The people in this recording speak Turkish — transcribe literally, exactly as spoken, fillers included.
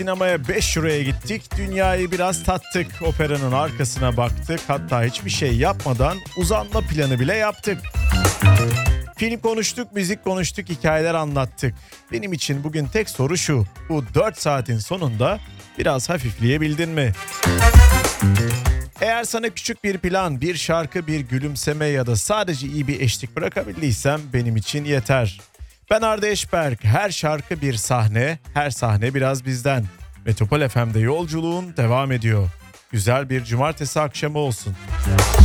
sinemaya beş euroya gittik. Dünyayı biraz tattık. Operanın arkasına baktık. Hatta hiçbir şey yapmadan uzanma planı bile yaptık. Film konuştuk, müzik konuştuk, hikayeler anlattık. Benim için bugün tek soru şu: bu dört saatin sonunda biraz hafifleyebildin mi? Eğer sana küçük bir plan, bir şarkı, bir gülümseme ya da sadece iyi bir eşlik bırakabildiysem benim için yeter. Ben Arda Eşberk, her şarkı bir sahne, her sahne biraz bizden. Metropol F M'de yolculuğun devam ediyor. Güzel bir cumartesi akşamı olsun.